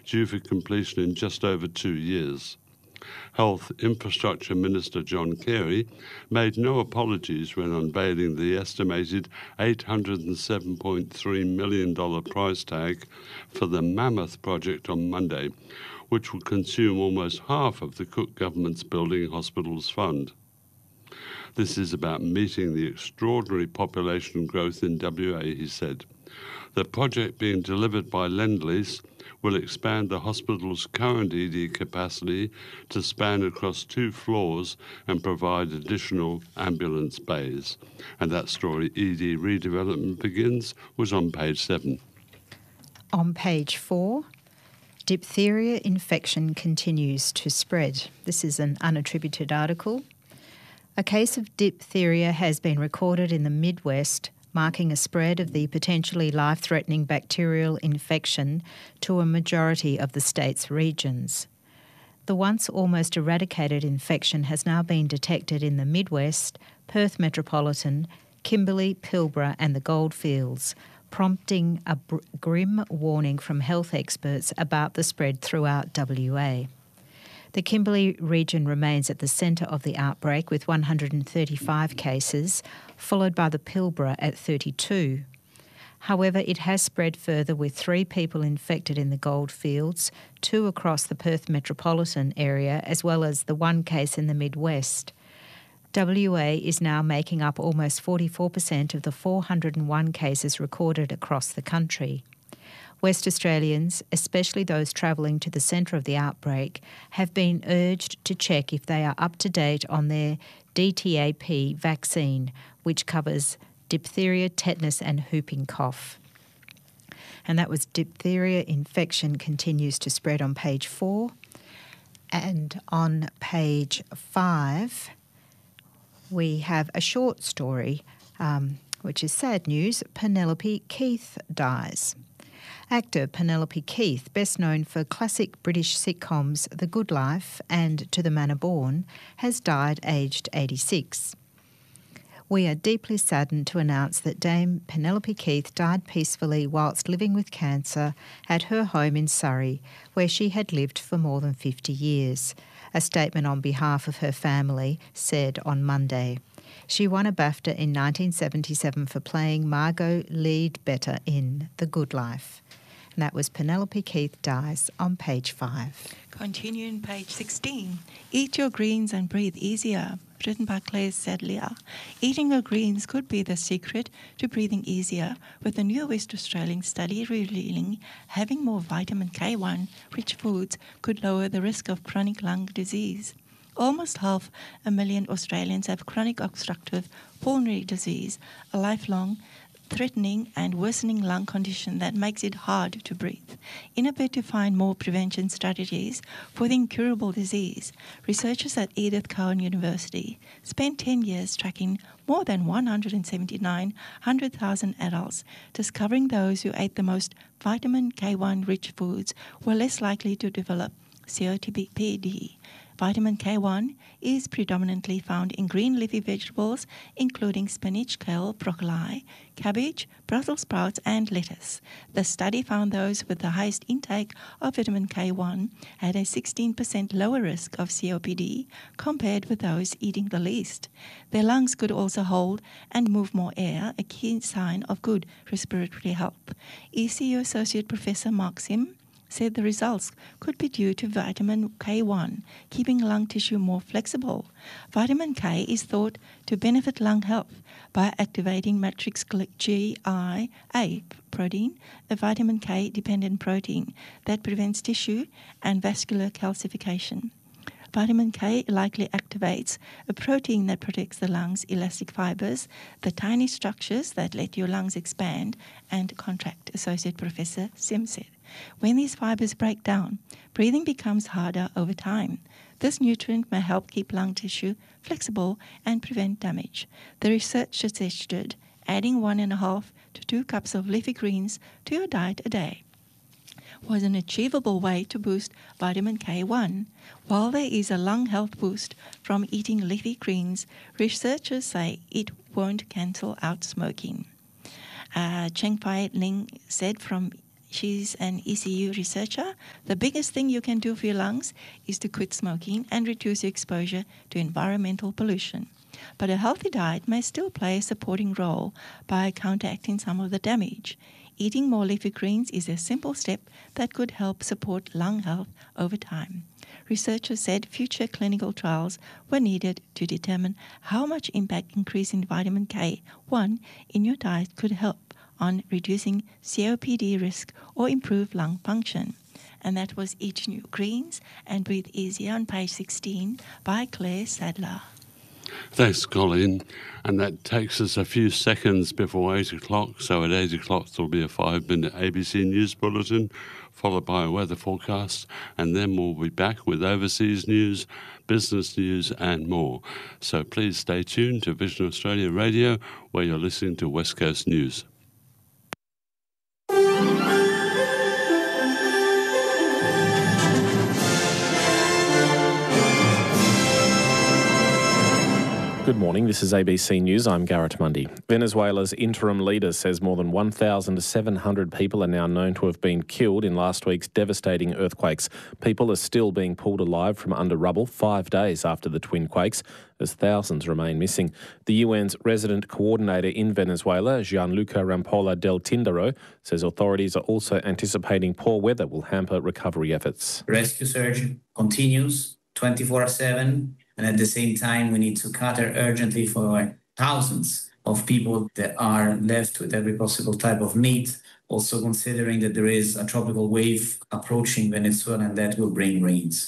due for completion in just over 2 years. Health Infrastructure Minister John Carey made no apologies when unveiling the estimated $807.3 million price tag for the Mammoth project on Monday, which will consume almost half of the Cook government's Building Hospitals Fund. This is about meeting the extraordinary population growth in WA, he said. The project being delivered by Lendlease will expand the hospital's current ED capacity to span across 2 floors and provide additional ambulance bays. And that story, ED redevelopment begins, was on page 7. On page 4, diphtheria infection continues to spread. This is an unattributed article. A case of diphtheria has been recorded in the Midwest, marking a spread of the potentially life-threatening bacterial infection to a majority of the state's regions. The once almost eradicated infection has now been detected in the Midwest, Perth Metropolitan, Kimberley, Pilbara and the Goldfields, prompting a grim warning from health experts about the spread throughout WA. The Kimberley region remains at the centre of the outbreak with 135 cases, followed by the Pilbara at 32. However, it has spread further with 3 people infected in the Goldfields, 2 across the Perth metropolitan area, as well as the 1 case in the Midwest. WA is now making up almost 44% of the 401 cases recorded across the country. West Australians, especially those travelling to the centre of the outbreak, have been urged to check if they are up to date on their DTaP vaccine, which covers diphtheria, tetanus and whooping cough. And that was diphtheria infection continues to spread on page 4. And on page 5, we have a short story, which is sad news. Penelope Keith dies. Actor Penelope Keith, best known for classic British sitcoms The Good Life and To the Manor Born, has died aged 86. We are deeply saddened to announce that Dame Penelope Keith died peacefully whilst living with cancer at her home in Surrey, where she had lived for more than 50 years. A statement on behalf of her family said on Monday. She won a BAFTA in 1977 for playing Margot Leadbetter in The Good Life. And that was Penelope Keith dies on page 5. Continuing page 16. Eat your greens and breathe easier. Written by Claire Sadlier. Eating your greens could be the secret to breathing easier, with a new West Australian study revealing having more vitamin K1 rich foods could lower the risk of chronic lung disease. Almost 500,000 Australians have chronic obstructive pulmonary disease, a lifelong, threatening and worsening lung condition that makes it hard to breathe. In a bid to find more prevention strategies for the incurable disease, researchers at Edith Cowan University spent 10 years tracking more than 179,000 adults, discovering those who ate the most vitamin K1-rich foods were less likely to develop COPD. Vitamin K1 is predominantly found in green leafy vegetables, including spinach, kale, broccoli, cabbage, Brussels sprouts, and lettuce. The study found those with the highest intake of vitamin K1 had a 16% lower risk of COPD compared with those eating the least. Their lungs could also hold and move more air, a key sign of good respiratory health. ECU Associate Professor Mark Sim said the results could be due to vitamin K1, keeping lung tissue more flexible. Vitamin K is thought to benefit lung health by activating matrix GIA protein, a vitamin K-dependent protein that prevents tissue and vascular calcification. Vitamin K likely activates a protein that protects the lungs' elastic fibers, the tiny structures that let your lungs expand and contract, Associate Professor Sim said. When these fibers break down, breathing becomes harder over time. This nutrient may help keep lung tissue flexible and prevent damage. The research suggested adding 1.5 to 2 cups of leafy greens to your diet a day was an achievable way to boost vitamin K1. While there is a lung health boost from eating leafy greens, researchers say it won't cancel out smoking. Cheng Pai Ling said from she's an ECU researcher. The biggest thing you can do for your lungs is to quit smoking and reduce your exposure to environmental pollution. But a healthy diet may still play a supporting role by counteracting some of the damage. Eating more leafy greens is a simple step that could help support lung health over time. Researchers said future clinical trials were needed to determine how much impact increasing vitamin K1 in your diet could help on reducing COPD risk or improve lung function. And that was Eat New Greens and Breathe Easier on page 16 by Claire Sadler. Thanks, Colleen. And that takes us a few seconds before 8 o'clock. So at 8 o'clock, there'll be a 5-minute ABC News Bulletin, followed by a weather forecast. And then we'll be back with overseas news, business news, and more. So please stay tuned to Vision Australia Radio, where you're listening to West Coast News. Good morning, this is ABC News. I'm Garrett Mundy. Venezuela's interim leader says more than 1,700 people are now known to have been killed in last week's devastating earthquakes. People are still being pulled alive from under rubble 5 days after the twin quakes, as thousands remain missing. The UN's resident coordinator in Venezuela, Gianluca Rampolla del Tindaro, says authorities are also anticipating poor weather will hamper recovery efforts. Rescue search continues 24/7. And at the same time, we need to cater urgently for thousands of people that are left with every possible type of need, also considering that there is a tropical wave approaching Venezuela and that will bring rains.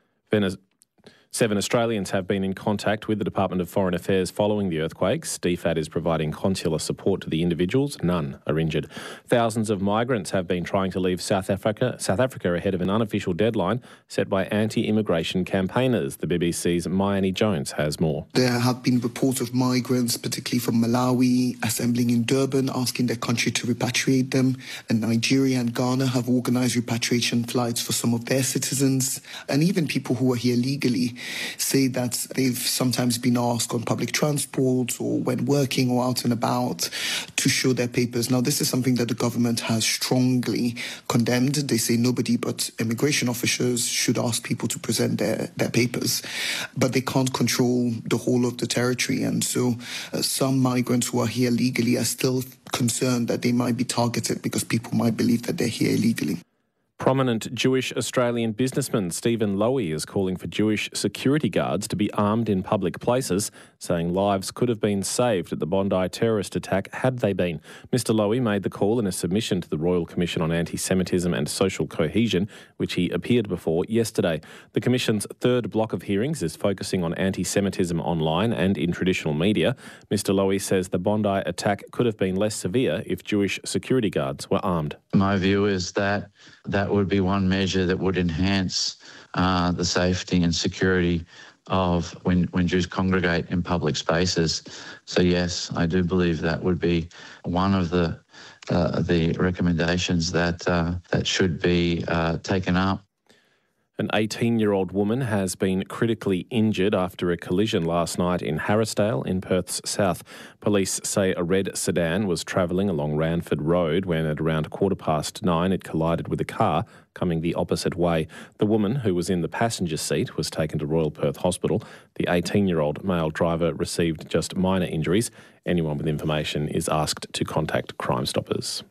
7 Australians have been in contact with the Department of Foreign Affairs following the earthquakes. DFAT is providing consular support to the individuals. None are injured. Thousands of migrants have been trying to leave South Africa ahead of an unofficial deadline set by anti-immigration campaigners. The BBC's Mayani Jones has more. There have been reports of migrants, particularly from Malawi, assembling in Durban, asking their country to repatriate them. And Nigeria and Ghana have organised repatriation flights for some of their citizens. And even people who are here legally say that they've sometimes been asked on public transport or when working or out and about to show their papers. Now, this is something that the government has strongly condemned. They say nobody but immigration officers should ask people to present their papers, but they can't control the whole of the territory. And so some migrants who are here legally are still concerned that they might be targeted because people might believe that they're here illegally. Prominent Jewish Australian businessman Stephen Lowy is calling for Jewish security guards to be armed in public places, saying lives could have been saved at the Bondi terrorist attack had they been. Mr Lowy made the call in a submission to the Royal Commission on Anti-Semitism and Social Cohesion, which he appeared before yesterday. The Commission's third block of hearings is focusing on anti-Semitism online and in traditional media. Mr Lowy says the Bondi attack could have been less severe if Jewish security guards were armed. My view is that would be one measure that would enhance the safety and security of when Jews congregate in public spaces. So yes, I do believe that would be one of the recommendations that should be taken up. An 18-year-old woman has been critically injured after a collision last night in Harrisdale in Perth's south. Police say a red sedan was travelling along Ranford Road when at around 9:15 it collided with a car coming the opposite way. The woman, who was in the passenger seat, was taken to Royal Perth Hospital. The 18-year-old male driver received just minor injuries. Anyone with information is asked to contact Crime Stoppers.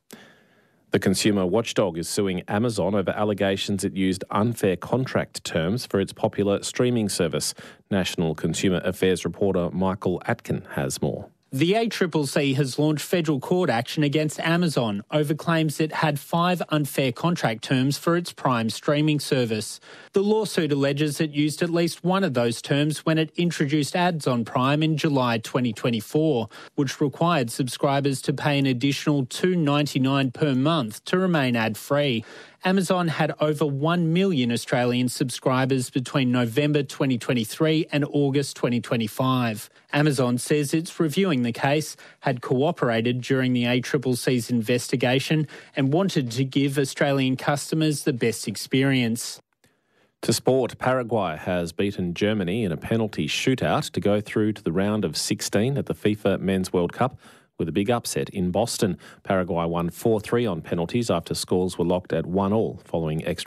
The consumer watchdog is suing Amazon over allegations it used unfair contract terms for its popular streaming service. National Consumer Affairs reporter Michael Atkin has more. The ACCC has launched federal court action against Amazon over claims it had 5 unfair contract terms for its Prime streaming service. The lawsuit alleges it used at least one of those terms when it introduced ads on Prime in July 2024, which required subscribers to pay an additional $2.99 per month to remain ad-free. Amazon had over 1 million Australian subscribers between November 2023 and August 2025. Amazon says it's reviewing the case, had cooperated during the ACCC's investigation and wanted to give Australian customers the best experience. To sport, Paraguay has beaten Germany in a penalty shootout to go through to the round of 16 at the FIFA Men's World Cup, with a big upset in Boston. Paraguay won 4-3 on penalties after scores were locked at 1-1 following extra